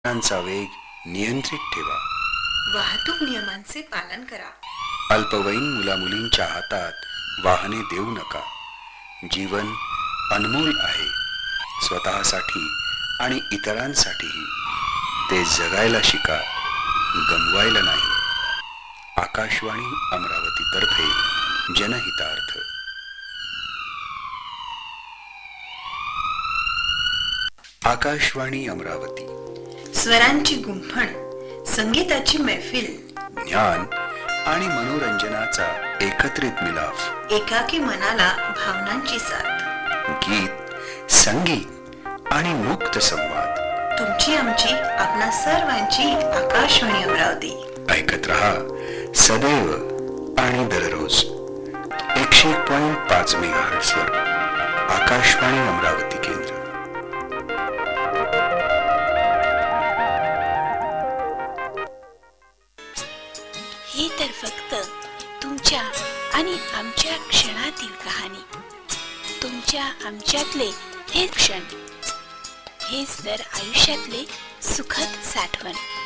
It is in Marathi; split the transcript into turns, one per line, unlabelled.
वाहनांचा वेग नियंत्रित ठेवा.
वाहतूक नियमांचे पालन करा.
अल्पवयीन मुलामुलींच्या हातात वाहने देऊ नका. जीवन अनमोल आहे. स्वतःसाठी आणि इतरांसाठीही. ते जगायला शिका, गमवायला नाही. आकाशवाणी अमरावती तर्फे जनहितार्थ. आकाशवाणी अमरावती.
स्वरांची गुंफण, संगीताची मैफिल,
ज्ञान आणि मनोरंजनाचा एकत्रित मिलाफ.
एकाकी मनाला भावनांची साथ.
गीत, संगीत आणि मुक्त संवाद.
तुमची आमची आपणा सर्वांची आकाशवाणी अमरावती.
ऐकत रहा सदैव आणि दररोज 101.5 मेगाहर्ट्झ वर. आकाशवाणी अमरावती केंद्र.
ही तर फक्त तुमच्या आणि आमच्या क्षणातील कहाणी. तुमच्या आमच्यातले हे क्षण, हेच तर आयुष्यातले सुखद साठवण.